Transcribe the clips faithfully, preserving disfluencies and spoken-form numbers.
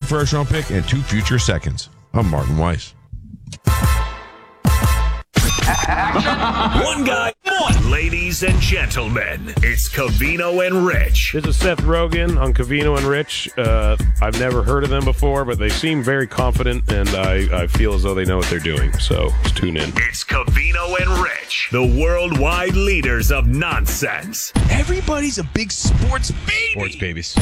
first round pick and two future seconds. I'm Martin Weiss. One guy, one. Ladies and gentlemen, it's Covino and Rich. This is Seth Rogen on Covino and Rich. Uh, I've never heard of them before, but they seem very confident, and I, I feel as though they know what they're doing. So let's tune in. It's Covino and Rich, the worldwide leaders of nonsense. Everybody's a big sports baby. Sports babies.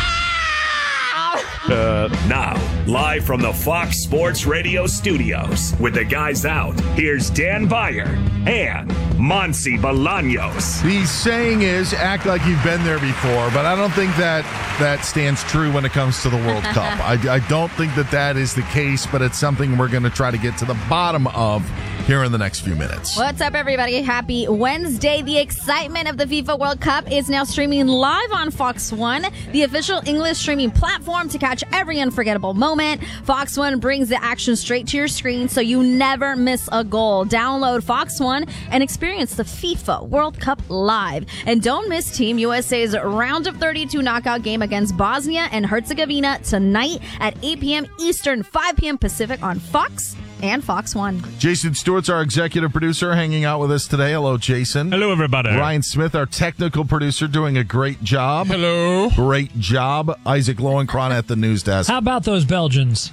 Uh, Now, live from the Fox Sports Radio studios, with the guys out, here's Dan Beyer and Monsi Bolaños. The saying is, act like you've been there before, but I don't think that that stands true when it comes to the World Cup. I, I don't think that that is the case, but it's something we're going to try to get to the bottom of here in the next few minutes. What's up, everybody? Happy Wednesday. The excitement of the FIFA World Cup is now streaming live on Fox One, the official English streaming platform to catch every unforgettable moment. Fox One brings the action straight to your screen so you never miss a goal. Download Fox One and experience the FIFA World Cup live. And don't miss Team U S A's round of thirty-two knockout game against Bosnia and Herzegovina tonight at eight p.m. Eastern, five p.m. Pacific on Fox and Fox One. Jason Stewart's our executive producer, hanging out with us today. Hello, Jason. Hello, everybody. Ryan Smith, our technical producer, doing a great job. Hello. Great job. Isaac Lowenkron at the news desk. How about those Belgians?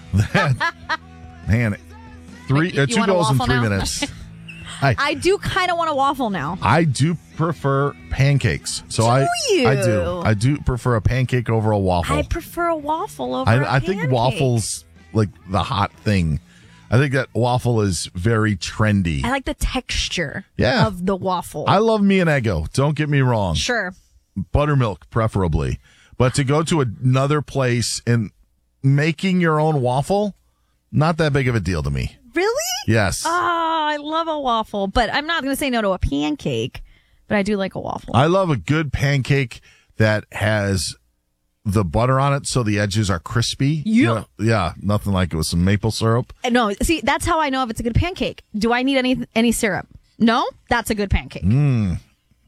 Man, three Wait, uh, you two want a goals in waffle three now? minutes. I, I do kind of want a waffle now. I do prefer pancakes. So Do I you? I do. I do prefer a pancake over a waffle. I prefer a waffle over a I, I think pancake. waffles like the hot thing. I think that waffle is very trendy. I like the texture Yeah. of the waffle. I love me an Eggo. Don't get me wrong. Sure. Buttermilk preferably. But to go to another place and making your own waffle, not that big of a deal to me. Really? Yes. Oh, I love a waffle, but I'm not going to say no to a pancake, but I do like a waffle. I love a good pancake that has the butter on it so the edges are crispy. Yeah. You know, yeah, nothing like it with some maple syrup. Uh, No, see, that's how I know if it's a good pancake. Do I need any any syrup? No? That's a good pancake. Mm.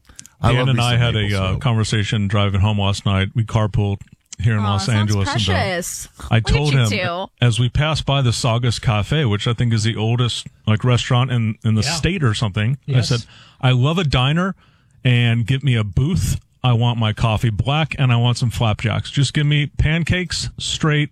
I Dan love and me I some had maple a uh, syrup. conversation driving home last night. We carpooled here in Aw, Los sounds Angeles. precious. And, uh, I Look at told you him two. as we passed by the Saugus Cafe, which I think is the oldest like restaurant in, in the Yeah. state or something. Yes. I said, I love a diner and give me a booth. I want my coffee black and I want some flapjacks. Just give me pancakes, straight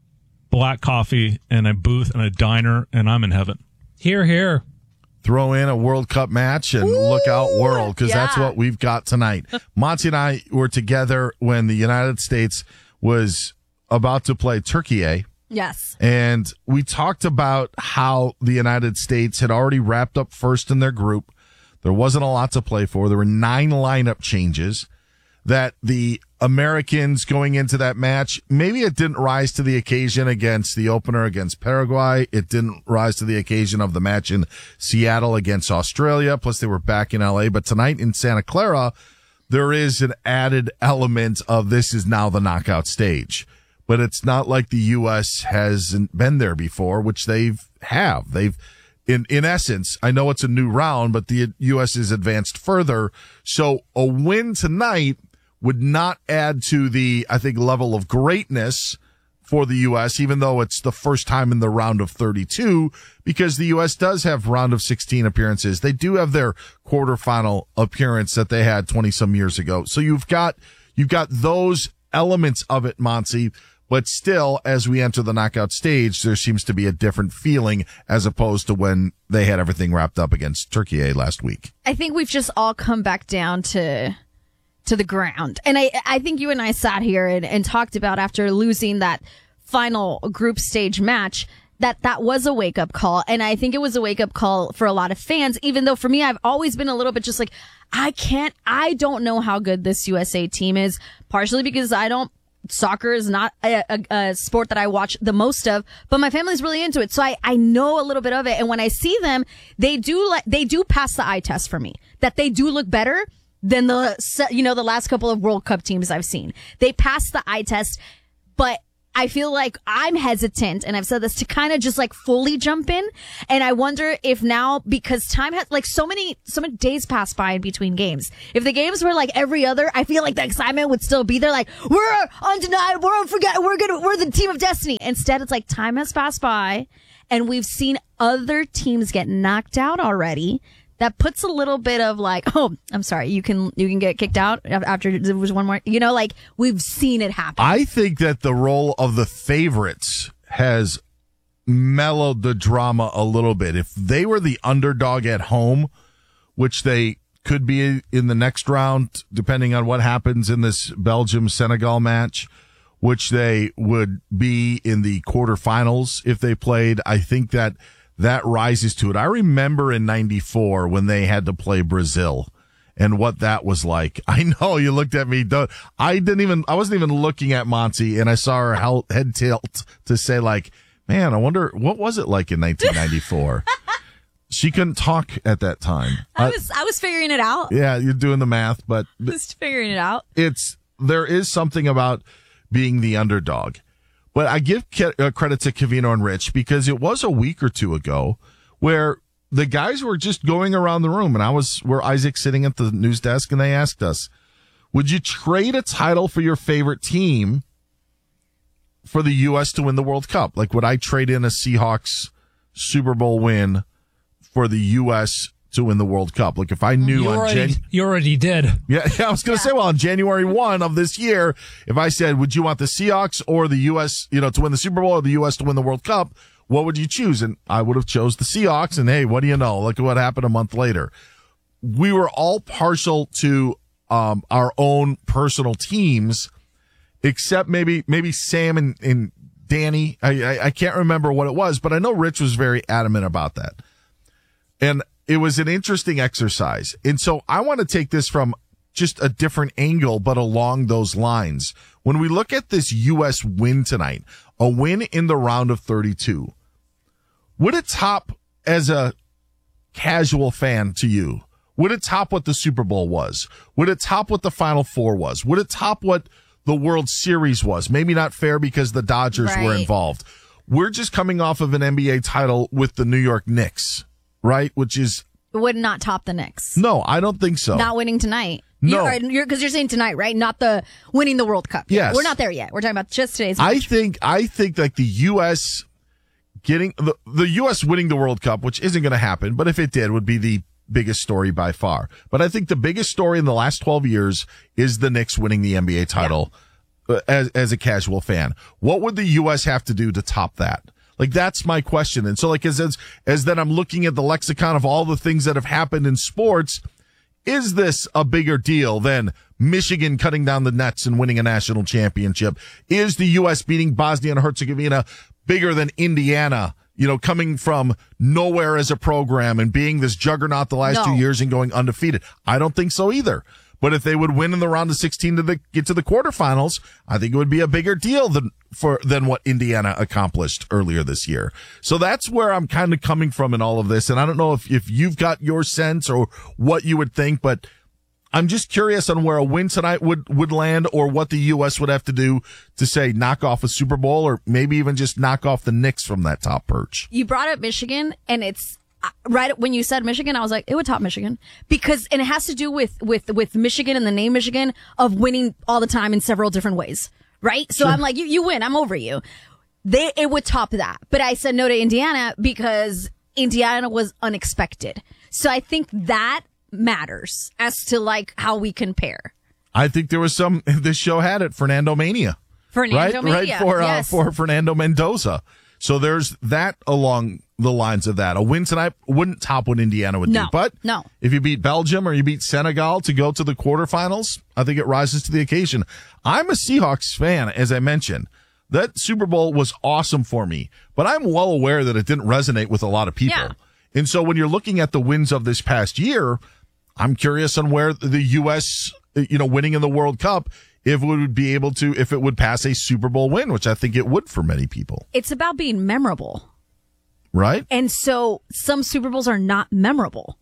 black coffee, and a booth and a diner, and I'm in heaven. Here, here. Throw in a World Cup match and look out world, because that's yeah. what we've got tonight. Monty and I were together when the United States was about to play Turkey, Yes. and we talked about how the United States had already wrapped up first in their group. There wasn't a lot to play for. There were nine lineup changes. That the Americans going into that match, maybe it didn't rise to the occasion against the opener against Paraguay. It didn't rise to the occasion of the match in Seattle against Australia. Plus, they were back in L A. But tonight in Santa Clara, there is an added element of this is now the knockout stage. But it's not like the U S hasn't been there before, which they've have. They've In in essence, I know it's a new round, but the U S is advanced further. So a win tonight would not add to the, I think, level of greatness for the U S, even though it's the first time in the round of thirty-two, because the U S does have round of sixteen appearances. They do have their quarterfinal appearance that they had twenty some years ago. So you've got, you've got those elements of it, Monty. But still, as we enter the knockout stage, there seems to be a different feeling as opposed to when they had everything wrapped up against Turkey last week. I think we've just all come back down to to the ground. And I I think you and I sat here and, and talked about after losing that final group stage match that that was a wake-up call. And I think it was a wake-up call for a lot of fans, even though for me, I've always been a little bit just like, I can't, I don't know how good this U S A team is, partially because I don't Soccer is not a, a, a sport that I watch the most of, but my family's really into it. So I, I know a little bit of it. And when I see them, they do like, they do pass the eye test for me, that they do look better than the, you know, the last couple of World Cup teams I've seen. They pass the eye test, but I feel like I'm hesitant, and I've said this, to kind of just like fully jump in. And I wonder if now, because time has like so many, so many days pass by in between games. If the games were like every other, I feel like the excitement would still be there. Like, we're undeniable, we're unforgettable, we're gonna, we're the team of destiny. Instead, it's like time has passed by, and we've seen other teams get knocked out already. That puts a little bit of like, oh, I'm sorry, you can you can get kicked out after there was one more. You know, like we've seen it happen. I think that the role of the favorites has mellowed the drama a little bit. If they were the underdog at home, which they could be in the next round, depending on what happens in this Belgium-Senegal match, which they would be in the quarterfinals if they played, I think that that rises to it. I remember in ninety-four when they had to play Brazil and what that was like. I know you looked at me. I didn't even, I wasn't even looking at Monty, and I saw her head tilt to say like, man, I wonder what was it like in nineteen ninety-four? She couldn't talk at that time. I was, I was figuring it out. Yeah, you're doing the math, but Just figuring it out. It's, there is something about being the underdog. But I give credit to Covino and Rich, because it was a week or two ago where the guys were just going around the room, and I was where Isaac's sitting at the news desk, and they asked us, would you trade a title for your favorite team for the U S to win the World Cup? Like, would I trade in a Seahawks Super Bowl win for the U S to win the World Cup? Like, if I knew You on already, Jan- you already did. yeah, yeah, I was going to say, well, on January first of this year, if I said, would you want the Seahawks or the U S, you know, to win the Super Bowl, or the U S to win the World Cup, what would you choose? And I would have chose the Seahawks, and hey, what do you know? Look at what happened a month later. We were all partial to um our own personal teams, except maybe maybe Sam and, and Danny. I, I I can't remember what it was, but I know Rich was very adamant about that. And it was an interesting exercise. And so I want to take this from just a different angle, but along those lines. When we look at this U S win tonight, a win in the round of thirty-two, would it top, as a casual fan to you, would it top what the Super Bowl was? Would it top what the Final Four was? Would it top what the World Series was? Maybe not fair because the Dodgers Right. were involved. We're just coming off of an N B A title with the New York Knicks, right? Which is, It would not top the Knicks. no, I don't think so. Not winning tonight. No. Because you're, you're, you're saying tonight, right? Not the winning the World Cup. Yes. We're not there yet. We're talking about just today's I match. think I think like the U S getting the, the U S winning the World Cup, which isn't going to happen, but if it did, would be the biggest story by far. But I think the biggest story in the last twelve years is the Knicks winning the N B A title. uh, as as a casual fan. What would the U S have to do to top that? Like, that's my question. And so, like, as as, as then I'm looking at the lexicon of all the things that have happened in sports, is this a bigger deal than Michigan cutting down the Nets and winning a national championship? Is the U S beating Bosnia and Herzegovina bigger than Indiana, you know, coming from nowhere as a program and being this juggernaut the last No. two years and going undefeated? I don't think so either. But if they would win in the round of sixteen to the, get to the quarterfinals, I think it would be a bigger deal than for than what Indiana accomplished earlier this year. So that's where I'm kind of coming from in all of this. And I don't know if, if you've got your sense or what you would think, but I'm just curious on where a win tonight would, would land, or what the U S would have to do to, say, knock off a Super Bowl, or maybe even just knock off the Knicks from that top perch. You brought up Michigan, and it's uh, right when you said Michigan, I was like, it would top Michigan, because, and it has to do with, with, with Michigan and the name Michigan of winning all the time in several different ways. Right. So I'm like, you, you win. I'm over you. They, it would top that. But I said no to Indiana because Indiana was unexpected. So I think that matters as to like how we compare. I think there was some, this show had it, Fernando Mania. Fernando right, Mania. right for yes. uh, for Fernando Mendoza. So there's that along the lines of that. A win tonight wouldn't top what Indiana would No, do, but no. if you beat Belgium or you beat Senegal to go to the quarterfinals, I think it rises to the occasion. I'm a Seahawks fan, as I mentioned. That Super Bowl was awesome for me, but I'm well aware that it didn't resonate with a lot of people. Yeah. And so when you're looking at the wins of this past year, I'm curious on where the U S, you know, winning in the World Cup, if it would be able to, if it would pass a Super Bowl win, which I think it would for many people. It's about being memorable. Right? And so some Super Bowls are not memorable.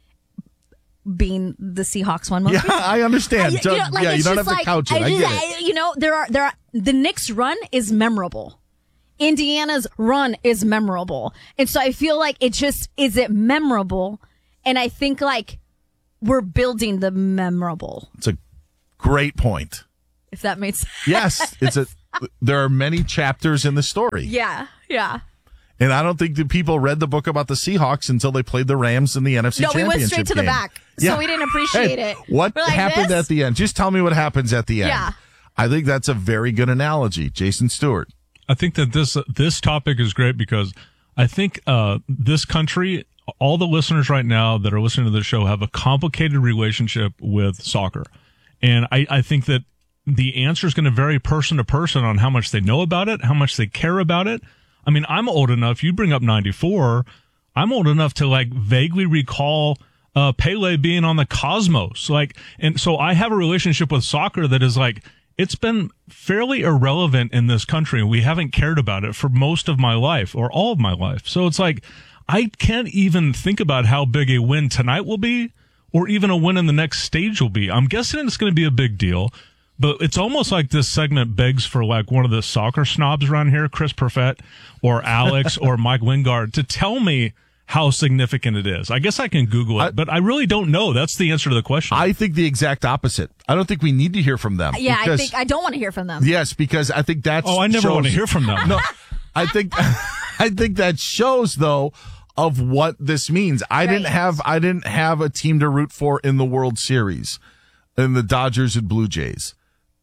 Being the Seahawks one most Yeah, recent. I understand. I- you know, like, yeah, you it's don't just have to like, couch it. I, just- get it. I- you know, there are there are the Knicks' run is memorable. Indiana's run is memorable. And so I feel like it just, is it memorable? And I think like we're building the memorable. It's a great point. If that makes sense. Yes, it's a. There are many chapters in the story. Yeah, yeah. And I don't think that people read the book about the Seahawks until they played the Rams in the N F C no, Championship we went straight to game. the back. Yeah. So we didn't appreciate Hey, it. What We're like, happened this? at the end? Just tell me what happens at the end. Yeah. I think that's a very good analogy. Jason Stewart. I think that this this topic is great because I think uh, this country, all the listeners right now that are listening to this show have a complicated relationship with soccer. And I, I think that the answer is going to vary person to person on how much they know about it, how much they care about it. I mean, I'm old enough. You bring up ninety-four. I'm old enough to like vaguely recall uh, Pele being on the Cosmos. Like, and so I have a relationship with soccer that is like, it's been fairly irrelevant in this country. We haven't cared about it for most of my life or all of my life. So it's like, I can't even think about how big a win tonight will be or even a win in the next stage will be. I'm guessing it's going to be a big deal, but it's almost like this segment begs for like one of the soccer snobs around here, Chris Perfett or Alex or Mike Wingard, to tell me how significant it is. I guess I can Google it, I, but I really don't know. That's the answer to the question. I think the exact opposite. I don't think we need to hear from them. Yeah, because, I think I don't want to hear from them. Yes, because I think that's. oh, I never shows, want to hear from them. No, I think I think that shows though of what this means. I Right. didn't have I didn't have a team to root for in the World Series, in the Dodgers and Blue Jays.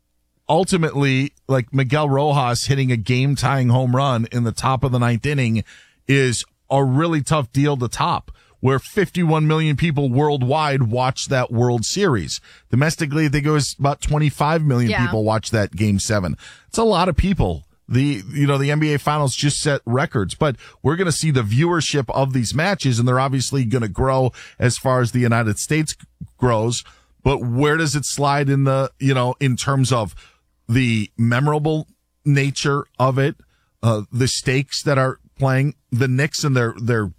Ultimately, like Miguel Rojas hitting a game-tying home run in the top of the ninth inning is a really tough deal to top, where fifty-one million people worldwide watch that World Series. Domestically, I think it was about twenty-five million Yeah. people watch that game seven. It's a lot of people. The, you know, the N B A finals just set records, but we're going to see the viewership of these matches, and they're obviously going to grow as far as the United States grows. But where does it slide in the, you know, in terms of the memorable nature of it, uh, the stakes that are playing, the Knicks and their, their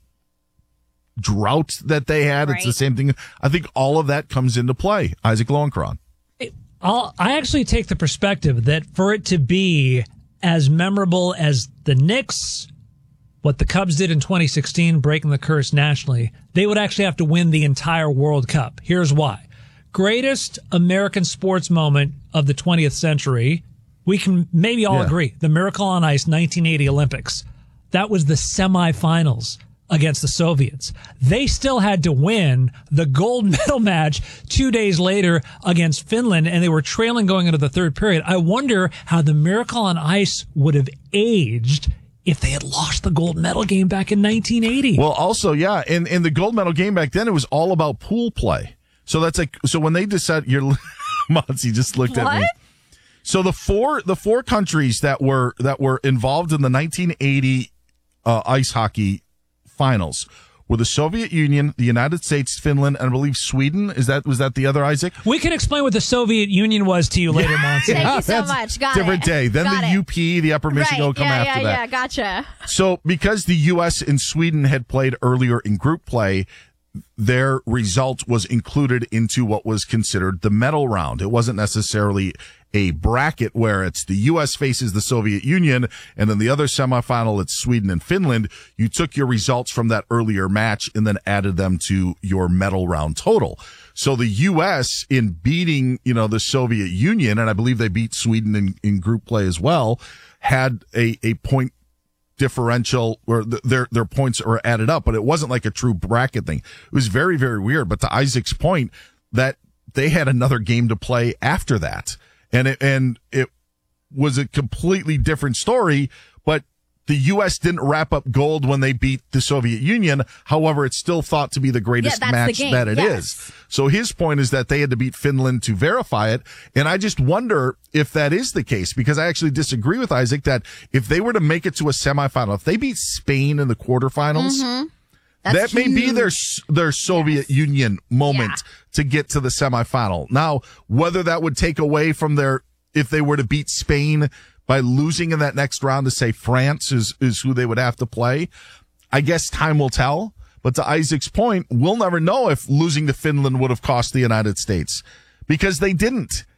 drought that they had. It's Right. the same thing. I think all of that comes into play. Isaac Lowenkron. I'll, I actually take the perspective that for it to be as memorable as the Knicks, what the Cubs did in twenty sixteen, breaking the curse nationally, they would actually have to win the entire World Cup. Here's why. Greatest American sports moment of the twentieth century, we can maybe all Yeah. agree, the Miracle on Ice nineteen eighty Olympics. That was the semifinals against the Soviets. They still had to win the gold medal match two days later against Finland, and they were trailing going into the third period. I wonder how the Miracle on Ice would have aged if they had lost the gold medal game back in nineteen eighty. Well, also, yeah, in, in the gold medal game back then, it was all about pool play. So that's like, so when they decided, you're, Monty just looked at me. What? So the four, the four countries that were, that were involved in the nineteen eighty uh, ice hockey finals were the Soviet Union, the United States, Finland, and I believe Sweden. Is that, was that the other, Isaac? We can explain what the Soviet Union was to you later, Monty. Thank you so that's much. Got different it. day. Then Got the it. U P, the Upper Michigan, will Right. come yeah, after yeah, that. yeah. Gotcha. So because the U S and Sweden had played earlier in group play, their result was included into what was considered the medal round. It wasn't necessarily a bracket where it's the U S faces the Soviet Union and then the other semifinal, it's Sweden and Finland. You took your results from that earlier match and then added them to your medal round total. So the U S in beating, you know, the Soviet Union, and I believe they beat Sweden in, in group play as well, had a, a point differential where th- their their points are added up, but it wasn't like a true bracket thing. It was very, very weird. But to Isaac's point, that they had another game to play after that, and it and it was a completely different story. But the U S didn't wrap up gold when they beat the Soviet Union. However, it's still thought to be the greatest Yeah, that's the match game. that it Yes. is. So his point is that they had to beat Finland to verify it. And I just wonder if that is the case, because I actually disagree with Isaac that if they were to make it to a semifinal, if they beat Spain in the quarterfinals, That's that may be huge. their their Soviet Union moment Yeah. to get to the semifinal. Now, whether that would take away from their, if they were to beat Spain by losing in that next round to say France is, is who they would have to play, I guess time will tell. But to Isaac's point, we'll never know if losing to Finland would have cost the United States, because they didn't.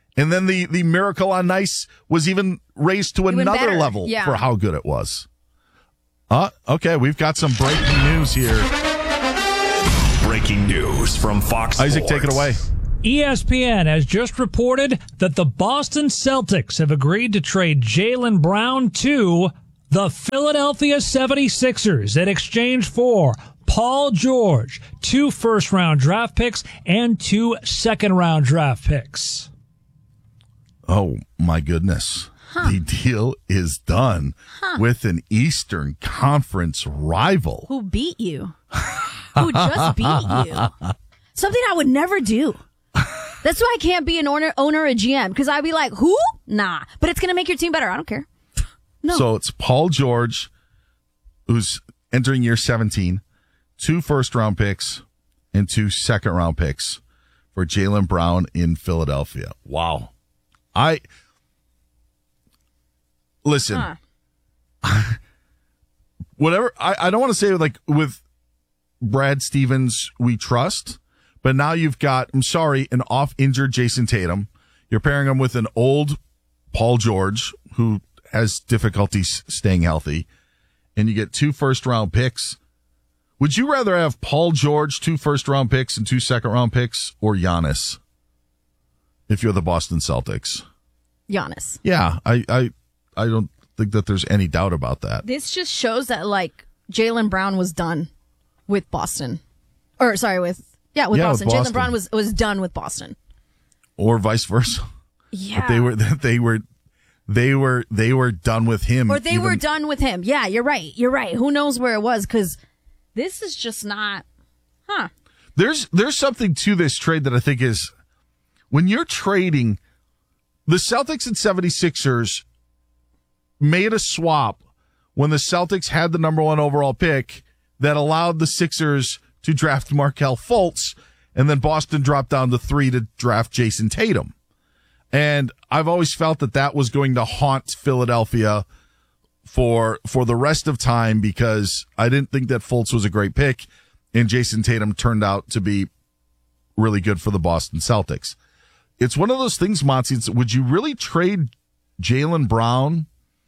And then the, the Miracle on Ice was even raised to Even another better. level Yeah. for how good it was. Uh, okay, we've got some breaking news here. Breaking news from Fox Isaac, Sports. take it away. E S P N has just reported that the Boston Celtics have agreed to trade Jaylen Brown to the Philadelphia seventy-sixers in exchange for Paul George, two first-round draft picks, and two second-round draft picks. Oh, my goodness. The deal is done with an Eastern Conference rival. Who beat you? Who just beat you? Something I would never do. That's why I can't be an owner, owner or G M, because I'd be like, who? Nah. But it's going to make your team better. I don't care. No. So it's Paul George, who's entering year seventeen, two first-round picks, and two second-round picks for Jaylen Brown in Philadelphia. Wow. I listen. Huh. Whatever. I, I don't want to say like with Brad Stevens we trust, but now you've got, I'm sorry, an off-injured Jason Tatum. You're pairing him with an old Paul George who has difficulties staying healthy, and you get two first-round picks. Would you rather have Paul George, two first-round picks and two second-round picks, or Giannis if you're the Boston Celtics? Giannis. Yeah, I, I, I don't think that there's any doubt about that. This just shows that, like, Jaylen Brown was done with Boston. Or, sorry, with, yeah, with Yeah, with Boston. Boston. Jaylen Brown was, was done with Boston. Or vice versa. Yeah. They were, they were, they were, they were done with him. Or they even- were done with him. Yeah, you're right. You're right. Who knows where it was? Because this is just not, huh. There's, there's something to this trade that I think is, when you're trading, the Celtics and seventy-sixers made a swap when the Celtics had the number one overall pick that allowed the Sixers to draft Markelle Fultz, and then Boston dropped down to three to draft Jason Tatum. And I've always felt that that was going to haunt Philadelphia for for the rest of time, because I didn't think that Fultz was a great pick, and Jason Tatum turned out to be really good for the Boston Celtics. It's one of those things, Monty. It's, would you really trade Jaylen Brown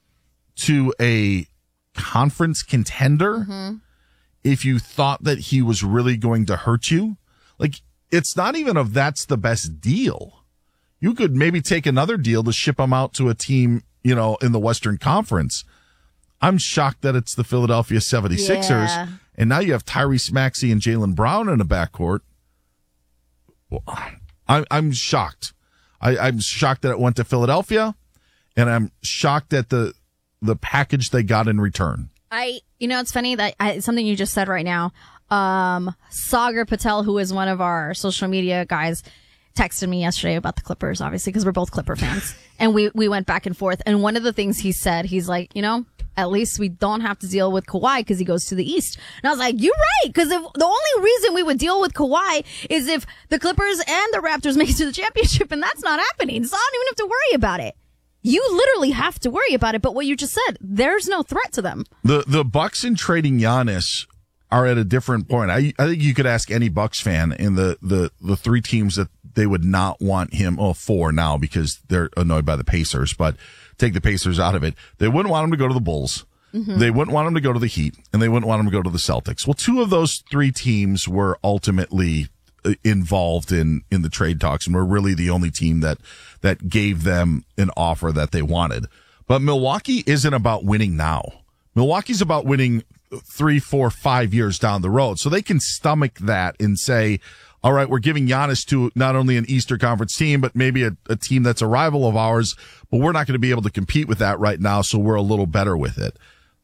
to a conference contender Mm-hmm. if you thought that he was really going to hurt you? Like, it's not even if that's the best deal. You could maybe take another deal to ship him out to a team, you know, in the Western Conference. I'm shocked that it's the Philadelphia seventy-sixers. Yeah. And now you have Tyrese Maxey and Jaylen Brown in a backcourt. Well, I, I'm shocked. I, I'm shocked that it went to Philadelphia, and I'm shocked at the the package they got in return. I, you know, it's funny that I, something you just said right now. Um, Sagar Patel, who is one of our social media guys, texted me yesterday about the Clippers, obviously, because we're both Clipper fans. And we, we went back and forth. And one of the things he said, he's like, you know, at least we don't have to deal with Kawhi because he goes to the East. And I was like, you're right. Because if the only reason we would deal with Kawhi is if the Clippers and the Raptors make it to the championship, and that's not happening. So I don't even have to worry about it. You literally have to worry about it. But what you just said, there's no threat to them. The the Bucks in trading Giannis are at a different point. I I think you could ask any Bucks fan in the, the, the three teams that they would not want him, oh, four now because they're annoyed by the Pacers, but take the Pacers out of it. They wouldn't want him to go to the Bulls. Mm-hmm. They wouldn't want him to go to the Heat, and they wouldn't want him to go to the Celtics. Well, two of those three teams were ultimately involved in, in the trade talks, and were really the only team that, that gave them an offer that they wanted. But Milwaukee isn't about winning now. Milwaukee's about winning three, four, five years down the road. So they can stomach that and say, all right, we're giving Giannis to not only an Eastern Conference team, but maybe a, a team that's a rival of ours, but we're not going to be able to compete with that right now, so we're a little better with it.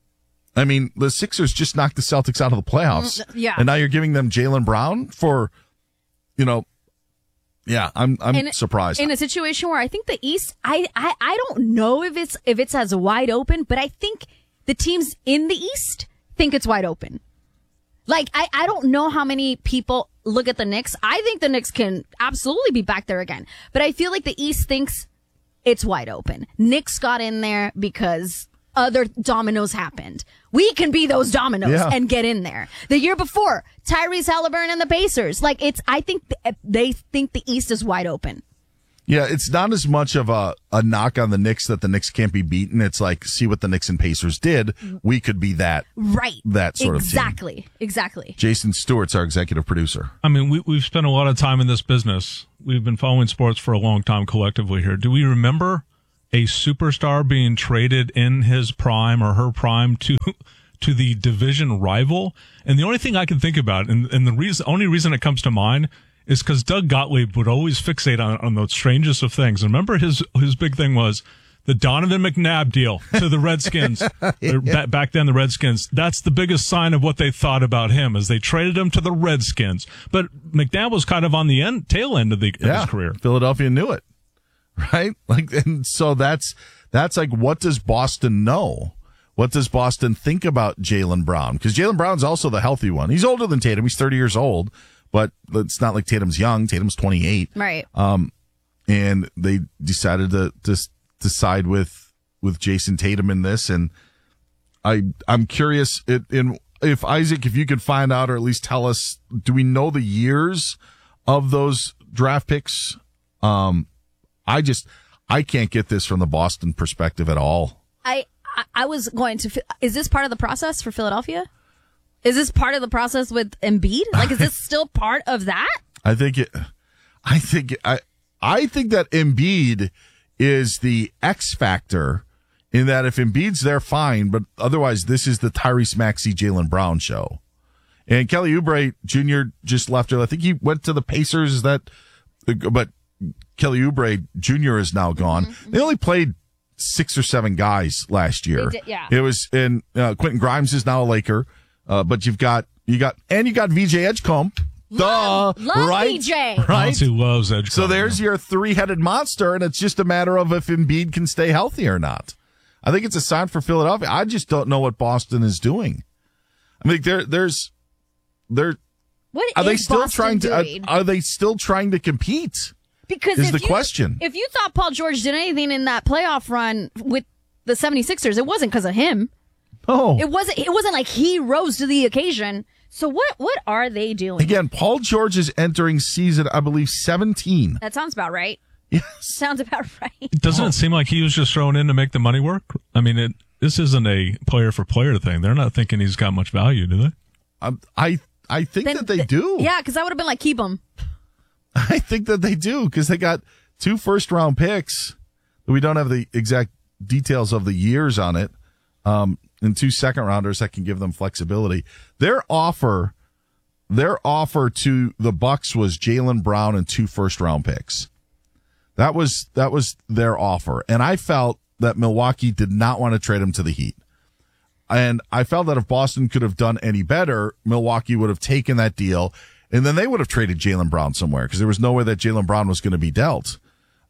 I mean, the Sixers just knocked the Celtics out of the playoffs. Yeah. And now you're giving them Jaylen Brown for, you know, yeah, I'm I'm in, surprised. In a situation where I think the East, I, I, I don't know if it's if it's as wide open, but I think the teams in the East think it's wide open. Like, I, I don't know how many people look at the Knicks. I think the Knicks can absolutely be back there again. But I feel like the East thinks it's wide open. Knicks got in there because other dominoes happened. We can be those dominoes Yeah. and get in there. The year before, Tyrese Halliburton and the Pacers. Like, it's, I think th- they think the East is wide open. Yeah, it's not as much of a, a knock on the Knicks that the Knicks can't be beaten. It's like, see what the Knicks and Pacers did. We could be that. Right. That sort of team. Exactly. Exactly. Jason Stewart's our executive producer. I mean, we, we've spent a lot of time in this business. We've been following sports for a long time collectively here. Do we remember a superstar being traded in his prime or her prime to to the division rival? And the only thing I can think about, and, and the reason, only reason it comes to mind, is because Doug Gottlieb would always fixate on, on the strangest of things. And remember his his big thing was the Donovan McNabb deal to the Redskins. yeah. ba- back then, the Redskins, that's the biggest sign of what they thought about him, as they traded him to the Redskins. But McNabb was kind of on the end, tail end of, the, of yeah, his career. Philadelphia knew it, right? Like, and so that's that's like, what does Boston know? What does Boston think about Jaylen Brown? Because Jaylen Brown's also the healthy one. He's older than Tatum. He's thirty years old. But it's not like Tatum's young. Tatum's twenty-eight. Right. Um, and they decided to, to decide with, with Jason Tatum in this. And I, I'm curious it, in, if Isaac, if you could find out, or at least tell us, do we know the years of those draft picks? Um, I just, I can't get this from the Boston perspective at all. I, I, I was going to, is this part of the process for Philadelphia? Is this part of the process with Embiid? Like, is this still part of that? I think it, I think, I, I think that Embiid is the X factor in that if Embiid's there, fine, but otherwise this is the Tyrese Maxey, Jaylen Brown show. And Kelly Oubre Junior just left. I think he went to the Pacers. Is that, but Kelly Oubre Junior is now gone. Mm-hmm. They only played six or seven guys last year. They did, yeah. It was, and uh, Quentin Grimes is now a Laker. Uh, but you've got, you got, and you got V J Edgecombe. Love, Duh. love right? V J. Right? Who loves Edgecombe. So there's your three-headed monster, and it's just a matter of if Embiid can stay healthy or not. I think it's a sign for Philadelphia. I just don't know what Boston is doing. I mean, there, there's, there, what are is they still Boston trying to, doing? are, are they still trying to compete? Because is if the you, question. If you thought Paul George did anything in that playoff run with the seventy-sixers, it wasn't because of him. Oh, It wasn't. It wasn't like he rose to the occasion. So what? What are they doing? Again, Paul George is entering season, I believe, seventeen. That sounds about right. Yes. Sounds about right. Doesn't it seem like he was just thrown in to make the money work? I mean, it, this isn't a player for player thing. They're not thinking he's got much value, do they? Um, I I think Then that they th- do. Yeah, because I would have been like, keep him. I think that they do because they got two first round picks. We don't have the exact details of the years on it. Um, and two second rounders that can give them flexibility. Their offer, their offer to the Bucks was Jaylen Brown and two first round picks. That was, that was their offer. And I felt that Milwaukee did not want to trade him to the Heat. And I felt that if Boston could have done any better, Milwaukee would have taken that deal and then they would have traded Jaylen Brown somewhere because there was no way that Jaylen Brown was going to be dealt.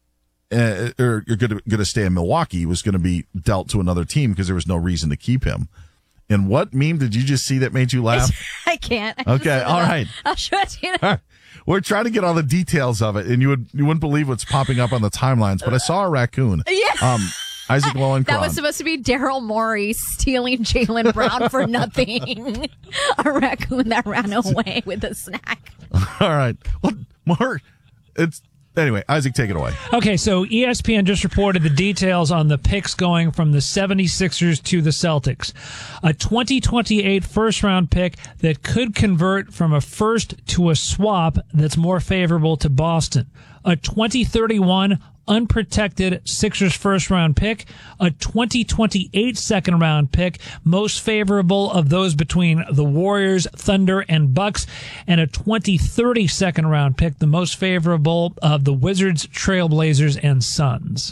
Uh, or you're going to stay in Milwaukee, he was going to be dealt to another team because there was no reason to keep him. And what meme did you just see that made you laugh? I can't. I Okay, all right. I'll show it to you. All right. We're trying to get all the details of it, and you would you wouldn't believe what's popping up on the timelines. But I saw a raccoon. Yeah. Um, Isaac Lowenkron. That was supposed to be Daryl Morey stealing Jaylen Brown for nothing. A raccoon that ran away with a snack. All right. Well, more. It's anyway. Isaac, take it away. Okay, so E S P N just reported the details on the picks going from the seventy-sixers to the Celtics. A twenty twenty-eight first-round pick that could convert from a first to a swap that's more favorable to Boston. A twenty thirty-one unprotected Sixers first-round pick, a twenty twenty-eight second-round pick, most favorable of those between the Warriors, Thunder, and Bucks, and a twenty thirty second-round pick, the most favorable of the Wizards, Trailblazers, and Suns.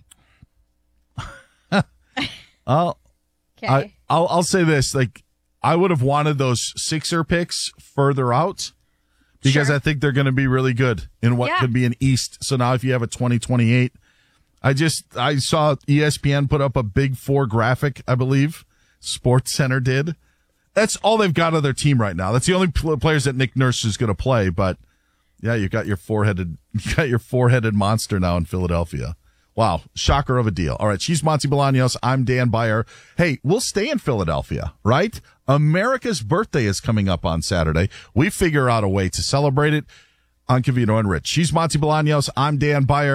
I'll, Okay. I, I'll I'll say this: like, I would have wanted those Sixer picks further out. Because Sure. I think they're going to be really good in what Yeah. could be an East. So now if you have a twenty twenty-eight, I just, I saw E S P N put up a big four graphic, I believe. Sports Center did. That's all they've got on their team right now. That's the only pl- players that Nick Nurse is going to play. But yeah, you got your four-headed, you got your four-headed monster now in Philadelphia. Wow. Shocker of a deal. All right. She's Monty Bolaños. I'm Dan Beyer. Hey, we'll stay in Philadelphia, right? America's birthday is coming up on Saturday. We figure out a way to celebrate it on Covino and Rich. She's Monty Bolaños. I'm Dan Beyer.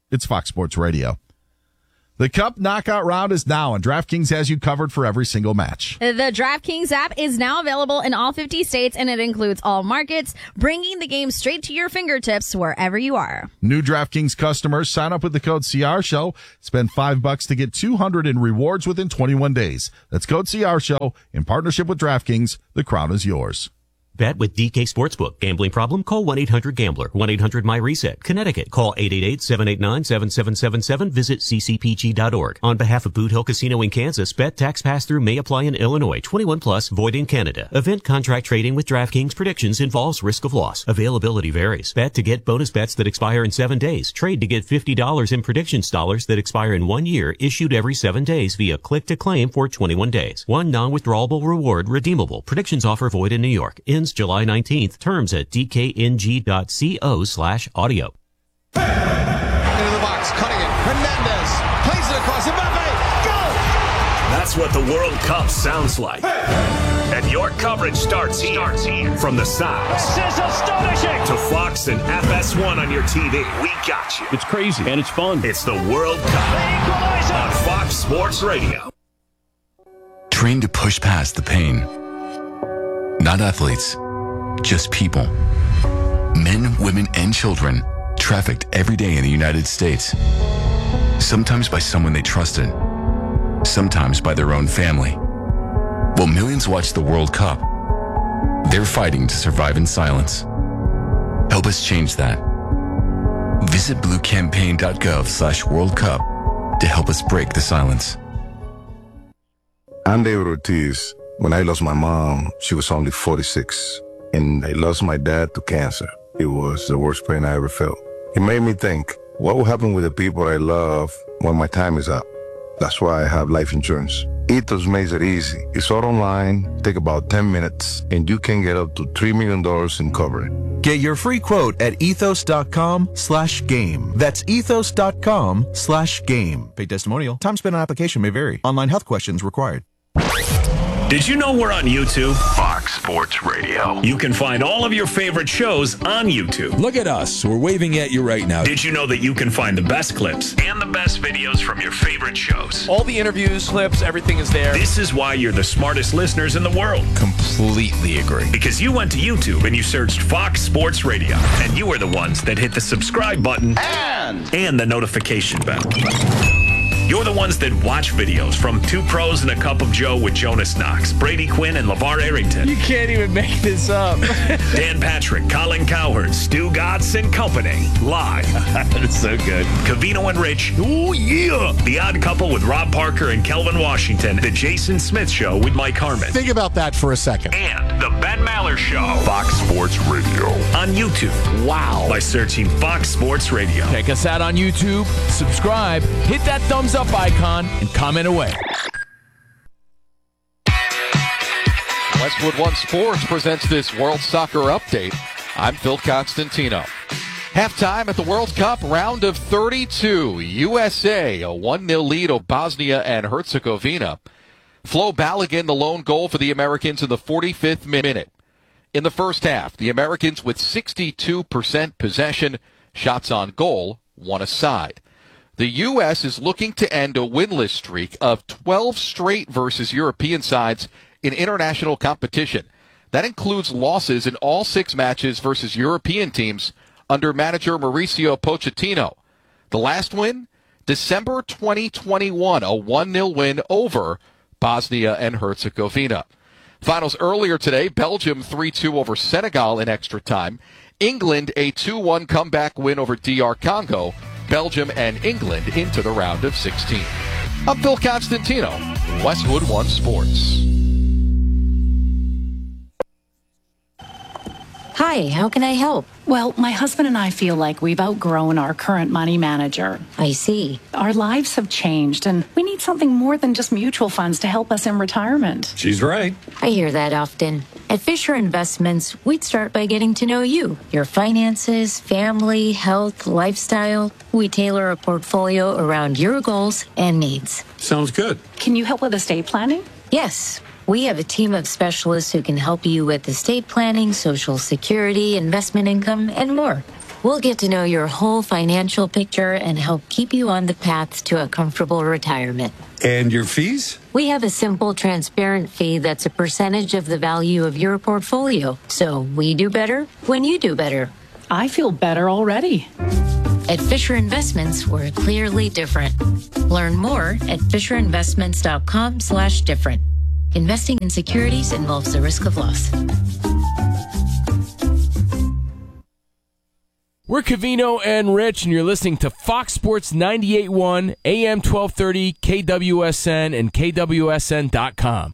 It's Fox Sports Radio. The Cup knockout round is now, and DraftKings has you covered for every single match. The DraftKings app is now available in all fifty states, and it includes all markets, bringing the game straight to your fingertips wherever you are. New DraftKings customers sign up with the code C R Show. Spend five bucks to get two hundred in rewards within twenty-one days. That's code C R Show in partnership with DraftKings. The crown is yours. Bet with D K Sportsbook. Gambling problem? Call one eight hundred gambler. one eight hundred my reset. Connecticut. Call eight eight eight, seven eight nine, seven seven seven seven. Visit c c p g dot org. On behalf of Boot Hill Casino in Kansas, bet tax pass-through may apply in Illinois. twenty-one plus, void in Canada. Event contract trading with DraftKings predictions involves risk of loss. Availability varies. Bet to get bonus bets that expire in seven days. Trade to get fifty dollars in predictions dollars that expire in one year, issued every seven days via click to claim for twenty-one days. One non-withdrawable reward redeemable. Predictions offer void in New York. Ends July nineteenth. Terms at d k n g dot co slash audio. Into the box, cutting it. Hernandez plays it across. Mbappe, go! That's what the World Cup sounds like. And your coverage starts here. Starts here. From the sounds. This is astonishing. To Fox and F S one on your T V. We got you. It's crazy and it's fun. It's the World Cup on Fox Sports Radio. Trained to push past the pain. Not athletes, just people. Men, women, and children trafficked every day in the United States. Sometimes by someone they trusted, sometimes by their own family. While millions watch the World Cup, they're fighting to survive in silence. Help us change that. Visit blue campaign dot gov slash World Cup to help us break the silence. I'm David Ortiz. When I lost my mom, she was only forty-six. And I lost my dad to cancer. It was the worst pain I ever felt. It made me think, what will happen with the people I love when my time is up? That's why I have life insurance. Ethos makes it easy. It's all online, take about ten minutes, and you can get up to three million dollars in coverage. Get your free quote at ethos.com slash game. That's ethos.com slash game. Paid testimonial. Time spent on application may vary. Online health questions required. Did you know we're on YouTube? Fox Sports Radio. You can find all of your favorite shows on YouTube. Look at us. We're waving at you right now. Did you know that you can find the best clips and the best videos from your favorite shows? All the interviews, clips, everything is there. This is why you're the smartest listeners in the world. Completely agree. Because you went to YouTube and you searched Fox Sports Radio, and you were the ones that hit the subscribe button And, and the notification bell. You're the ones that watch videos from Two Pros and a Cup of Joe with Jonas Knox, Brady Quinn, and LeVar Arrington. You can't even make this up. Dan Patrick, Colin Cowherd, Stu Godson and Company. Live. That's so good. Covino and Rich. Oh, yeah. The Odd Couple with Rob Parker and Kelvin Washington. The Jason Smith Show with Mike Harmon. Think about that for a second. And the Ben Maller Show. Fox Sports Radio. On YouTube. Wow. By searching Fox Sports Radio. Check us out on YouTube. Subscribe. Hit that thumbs up icon and comment away. Westwood One Sports presents this World Soccer Update. I'm Phil Constantino. Halftime at the World Cup, round of thirty-two. U S A, a one nil lead over Bosnia and Herzegovina. Flo Balogun, the lone goal for the Americans in the forty-fifth minute. In the first half, the Americans with sixty-two percent possession, shots on goal, one aside. The U S is looking to end a winless streak of twelve straight versus European sides in international competition. That includes losses in all six matches versus European teams under manager Mauricio Pochettino. The last win, December twenty twenty-one, a one nil win over Bosnia and Herzegovina. Finals earlier today, Belgium three two over Senegal in extra time. England a two one comeback win over D R Congo. Belgium and England into the round of sixteen. I'm Phil Constantino, Westwood One Sports. Hi, how can I help? Well, my husband and I feel like we've outgrown our current money manager. I see. Our lives have changed, and we need something more than just mutual funds to help us in retirement. She's right. I hear that often. At Fisher Investments, we'd start by getting to know you, your finances, family, health, lifestyle. We tailor a portfolio around your goals and needs. Sounds good. Can you help with estate planning? Yes. We have a team of specialists who can help you with estate planning, Social Security, investment income, and more. We'll get to know your whole financial picture and help keep you on the path to a comfortable retirement. And your fees? We have a simple, transparent fee that's a percentage of the value of your portfolio. So we do better when you do better. I feel better already. At Fisher Investments, we're clearly different. Learn more at FisherInvestments.com slash different. Investing in securities involves the risk of loss. We're Covino and Rich, and you're listening to Fox Sports ninety-eight point one, A M twelve thirty, K W S N, and K W S N dot com.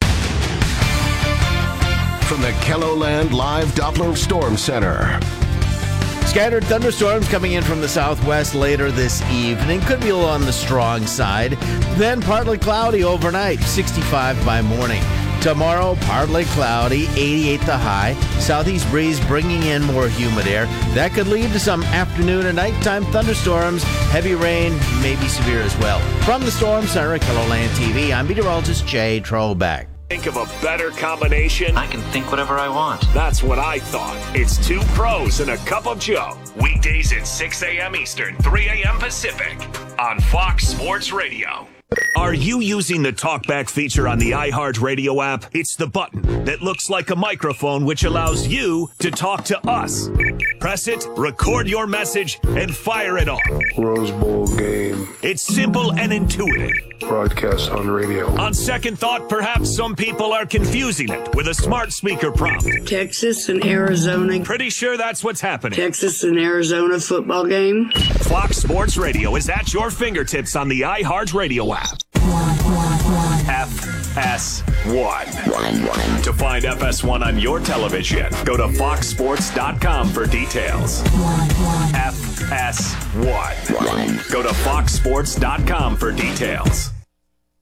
From the Kelloland Live Doppler Storm Center. Scattered thunderstorms coming in from the southwest later this evening. Could be a little on the strong side. Then partly cloudy overnight, sixty-five by morning. Tomorrow, partly cloudy, eighty-eight the high. Southeast breeze bringing in more humid air. That could lead to some afternoon and nighttime thunderstorms. Heavy rain may be severe as well. From the Storm Center at Kelloland T V, I'm meteorologist Jay Trollback. Think of a better combination? I can think whatever I want. That's what I thought. It's two pros and a cup of Joe. Weekdays at six a.m. Eastern, three a.m. Pacific on Fox Sports Radio. Are you using the TalkBack feature on the iHeartRadio app? It's the button that looks like a microphone which allows you to talk to us. Press it, record your message, and fire it off. Rose Bowl game. It's simple and intuitive. Broadcast on radio. On second thought, perhaps some people are confusing it with a smart speaker prompt. Texas and Arizona. Pretty sure that's what's happening. Texas and Arizona football game. Fox Sports Radio is at your fingertips on the iHeartRadio app. F S one. To find F S one on your television, go to fox sports dot com for details. F S one. Go to fox sports dot com for details.